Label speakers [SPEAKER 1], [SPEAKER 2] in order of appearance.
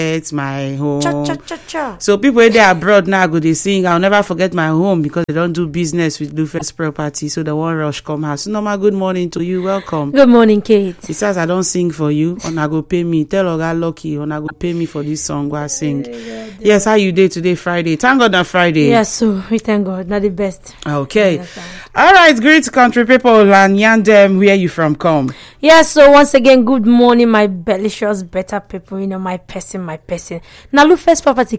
[SPEAKER 1] forget my home.
[SPEAKER 2] Cha cha cha cha.
[SPEAKER 1] So people when they are abroad now go they sing, I'll never forget my home, because they don't do business with Lufes Property. So the one rush come house. Normal, good morning to you. Welcome.
[SPEAKER 2] Good morning, Kate.
[SPEAKER 1] He says I don't sing for you. Ona go pay me. Tell Oga Lucky. Ona go pay me for this song where I sing. Yes, how you day today, Friday? Thank God on Friday.
[SPEAKER 2] Yes, so we thank God. Not the best.
[SPEAKER 1] Okay. All right, great country people and yarn them where you from come.
[SPEAKER 2] Yes, so once again, good morning, my delicious, better people. My person. Now, Lufes Property